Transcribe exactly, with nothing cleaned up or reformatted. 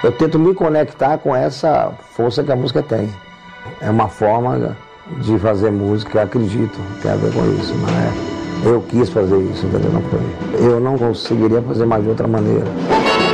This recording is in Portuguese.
Eu tento me conectar com essa força que a música tem. É uma forma de fazer música, eu acredito, tem a ver com isso, não é? Eu quis fazer isso, entendeu? Não foi. Eu não conseguiria fazer mais de outra maneira.